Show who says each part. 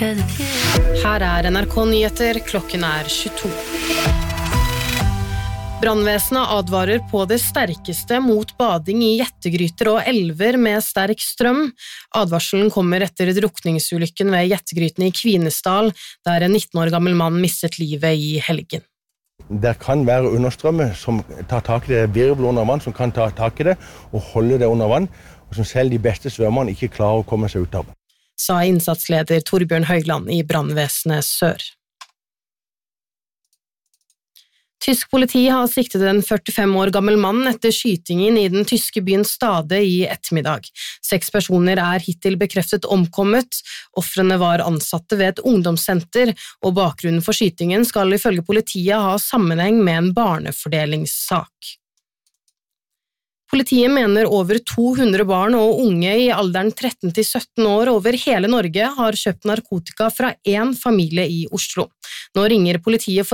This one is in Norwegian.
Speaker 1: Her NRK Nyheter, klokken 22. Brannvesenet advarer på det sterkeste mot bading i jettegryter og elver med sterk strøm. Advarselen kommer etter drukningsulykken ved jettegryten i Kvinesdal, der en 19 år gammel mann mistet livet i helgen.
Speaker 2: Det kan være understrømmer som tar tak i det, virvler under vann, som kan ta tak i det og holde det under vann, og som selv de beste svømmerne ikke klarer å komme seg ut av.
Speaker 1: Sa innsatsleder Torbjørn Høgland i Brannvesenet Sør. Tysk politi har siktet en 45 år gammel mann etter skytingen i den tyske byen Stade i ettermiddag. 6 personer hittil bekreftet omkommet. Ofrene var ansatte ved et ungdomssenter, og bakgrunnen for skytingen skal ifølge politiet ha sammenheng med en barnefordelingssak. Politiet mener over 200 barn og unge i alderen 13 til 17 år over hele Norge har kjøpt narkotika fra en familie i Oslo. Nå ringer politiet for